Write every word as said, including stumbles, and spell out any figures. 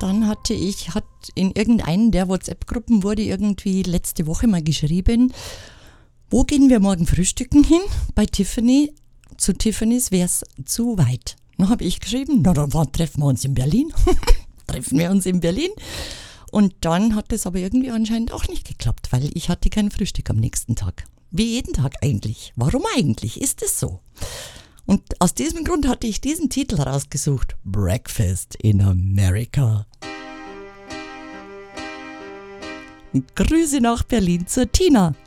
dann hatte ich, hat in irgendeinen der WhatsApp-Gruppen wurde irgendwie letzte Woche mal geschrieben, wo gehen wir morgen frühstücken hin? Bei Tiffany, zu Tiffany's wäre es zu weit. Dann habe ich geschrieben, na dann treffen wir uns in Berlin. treffen wir uns in Berlin. Und dann hat es aber irgendwie anscheinend auch nicht geklappt, weil ich hatte kein Frühstück am nächsten Tag. Wie jeden Tag eigentlich. Warum eigentlich? Ist es so? Und aus diesem Grund hatte ich diesen Titel rausgesucht. Breakfast in America. Grüße nach Berlin zur Tina.